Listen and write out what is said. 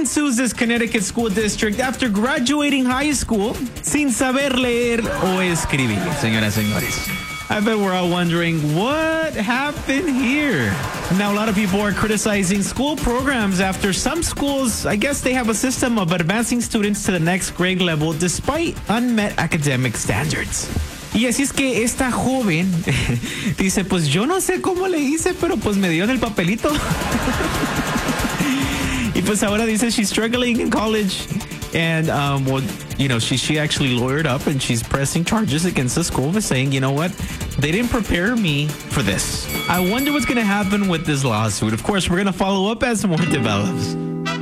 sues this Connecticut school district after graduating high school sin saber leer o escribir, señoras y señores. I bet we're all wondering, what happened here? Now, a lot of people are criticizing school programs after some schools, I guess they have a system of advancing students to the next grade level despite unmet academic standards. Y así es que esta joven dice, pues yo no sé cómo le hice, pero pues me dio en el papelito. Y pues ahora dice she's struggling in college. And, well, you know, she actually lawyered up and she's pressing charges against the school for saying, you know what, they didn't prepare me for this. I wonder what's going to happen with this lawsuit. Of course, we're going to follow up as more develops.